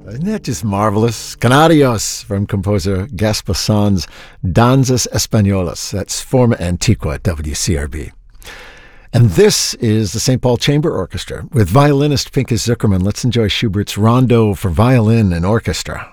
Isn't that just marvelous? Canarios from composer Gaspar Sanz, Danzas Españolas. That's Forma Antigua at WCRB. And this is the St. Paul Chamber Orchestra with violinist Pinchas Zukerman. Let's enjoy Schubert's Rondo for violin and orchestra.